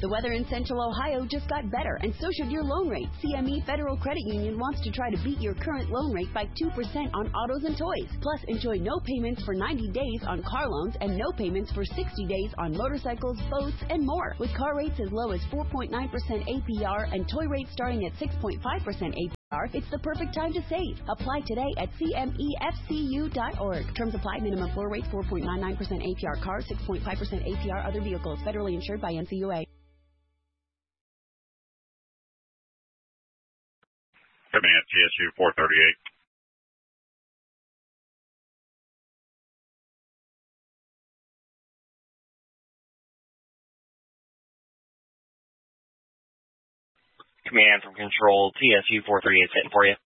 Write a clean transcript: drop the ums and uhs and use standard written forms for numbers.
The weather in Central Ohio just got better, and so should your loan rate. CME Federal Credit Union wants to try to beat your current loan rate by 2% on autos and toys. Plus, enjoy no payments for 90 days on car loans and no payments for 60 days on motorcycles, boats, and more. With car rates as low as 4.9% APR and toy rates starting at 6.5% APR, it's the perfect time to save. Apply today at cmefcu.org. Terms apply. Minimum floor rate 4.99% APR car, 6.5% APR other vehicles. Federally insured by NCUA. Command TSU 438. Command from Control, TSU 438 sitting for you.